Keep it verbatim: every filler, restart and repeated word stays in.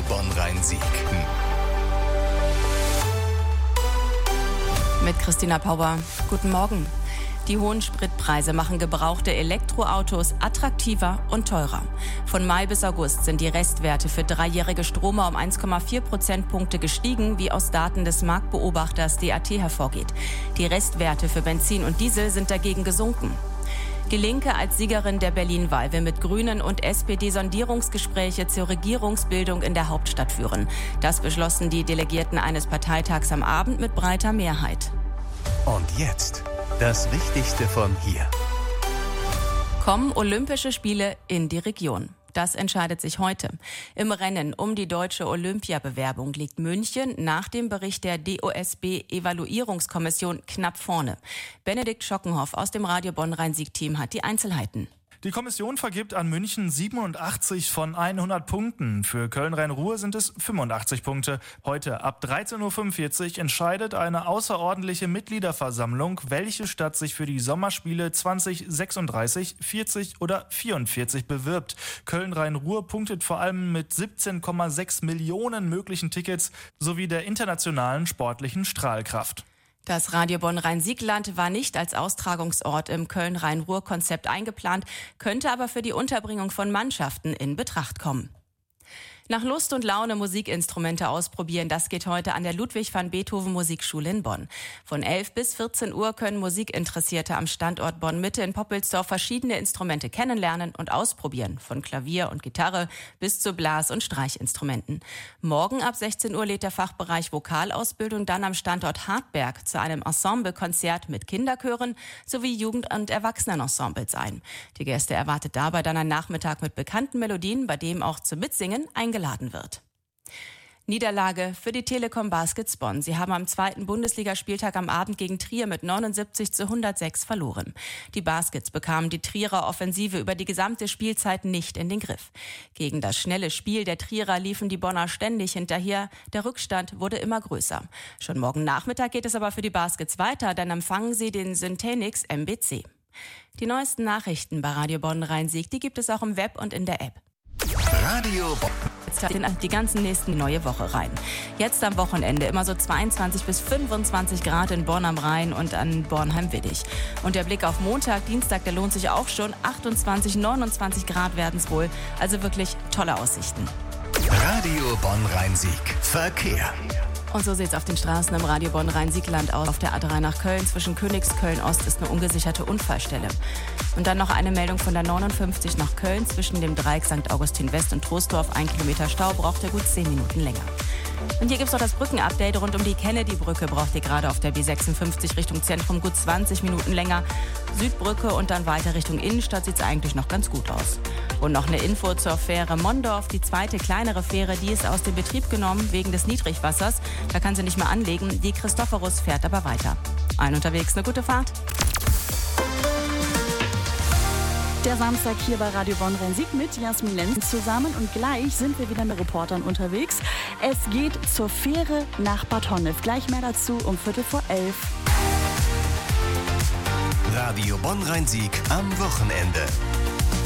Bonn-Rhein-Sieg. Mit Christina Pauer. Guten Morgen. Die hohen Spritpreise machen gebrauchte Elektroautos attraktiver und teurer. Von Mai bis August sind die Restwerte für dreijährige Stromer um eins Komma vier Prozentpunkte gestiegen, wie aus Daten des Marktbeobachters D A T hervorgeht. Die Restwerte für Benzin und Diesel sind dagegen gesunken. Die Linke als Siegerin der Berlin-Wahl will mit Grünen und S P D Sondierungsgespräche zur Regierungsbildung in der Hauptstadt führen. Das beschlossen die Delegierten eines Parteitags am Abend mit breiter Mehrheit. Und jetzt das Wichtigste von hier. Kommen Olympische Spiele in die Region? Das entscheidet sich heute. Im Rennen um die deutsche Olympiabewerbung liegt München nach dem Bericht der D O S B-Evaluierungskommission knapp vorne. Benedikt Schockenhoff aus dem Radio Bonn-Rhein-Sieg-Team hat die Einzelheiten. Die Kommission vergibt an München siebenundachtzig von hundert Punkten. Für Köln-Rhein-Ruhr sind es fünfundachtzig Punkte. Heute ab dreizehn Uhr fünfundvierzig entscheidet eine außerordentliche Mitgliederversammlung, welche Stadt sich für die Sommerspiele zwanzig sechsunddreißig, vierzig oder vierundvierzig bewirbt. Köln-Rhein-Ruhr punktet vor allem mit siebzehn Komma sechs Millionen möglichen Tickets sowie der internationalen sportlichen Strahlkraft. Das Radio Bonn-Rhein-Sieg-Land war nicht als Austragungsort im Köln-Rhein-Ruhr-Konzept eingeplant, könnte aber für die Unterbringung von Mannschaften in Betracht kommen. Nach Lust und Laune Musikinstrumente ausprobieren, das geht heute an der Ludwig van Beethoven Musikschule in Bonn. Von elf bis vierzehn Uhr können Musikinteressierte am Standort Bonn-Mitte in Poppelsdorf verschiedene Instrumente kennenlernen und ausprobieren, von Klavier und Gitarre bis zu Blas- und Streichinstrumenten. Morgen ab sechzehn Uhr lädt der Fachbereich Vokalausbildung dann am Standort Hartberg zu einem Ensemblekonzert mit Kinderchören sowie Jugend- und Erwachsenenensembles ein. Die Gäste erwartet dabei dann ein Nachmittag mit bekannten Melodien, bei dem auch zum Mitsingen ein geladen wird. Niederlage für die Telekom Baskets Bonn. Sie haben am zweiten Bundesligaspieltag am Abend gegen Trier mit neunundsiebzig zu hundertsechs verloren. Die Baskets bekamen die Trierer Offensive über die gesamte Spielzeit nicht in den Griff. Gegen das schnelle Spiel der Trierer liefen die Bonner ständig hinterher. Der Rückstand wurde immer größer. Schon morgen Nachmittag geht es aber für die Baskets weiter, dann empfangen sie den Syntenix M B C. Die neuesten Nachrichten bei Radio Bonn-Rhein-Sieg, die gibt es auch im Web und in der App. Radio Bonn. Jetzt in die ganzen nächsten neue Woche rein. Jetzt am Wochenende immer so zweiundzwanzig bis fünfundzwanzig Grad in Bonn am Rhein und an Bornheim-Widdig. Und der Blick auf Montag, Dienstag, der lohnt sich auch schon. achtundzwanzig, neunundzwanzig Grad werden es wohl. Also wirklich tolle Aussichten. Radio Bonn-Rhein-Sieg. Verkehr. Und so sieht es auf den Straßen im Radio Bonn-Rhein-Sieg-Land aus. Auf der A drei nach Köln zwischen Königsköln-Ost ist eine ungesicherte Unfallstelle. Und dann noch eine Meldung von der neunundfünfzig nach Köln zwischen dem Dreieck Sankt Augustin West und Troisdorf. Ein Kilometer Stau braucht ihr gut zehn Minuten länger. Und hier gibt es noch das Brückenupdate rund um die Kennedy-Brücke. Braucht ihr gerade auf der B sechsundfünfzig Richtung Zentrum gut zwanzig Minuten länger. Südbrücke und dann weiter Richtung Innenstadt sieht es eigentlich noch ganz gut aus. Und noch eine Info zur Fähre Mondorf. Die zweite kleinere Fähre, die ist aus dem Betrieb genommen wegen des Niedrigwassers. Da kann sie nicht mehr anlegen. Die Christophorus fährt aber weiter. Allen unterwegs eine gute Fahrt. Der Samstag hier bei Radio Bonn-Rhein-Sieg mit Jasmin Lenz zusammen und gleich sind wir wieder mit Reportern unterwegs. Es geht zur Fähre nach Bad Honnef. Gleich mehr dazu um Viertel vor elf. Radio Bonn-Rhein-Sieg am Wochenende.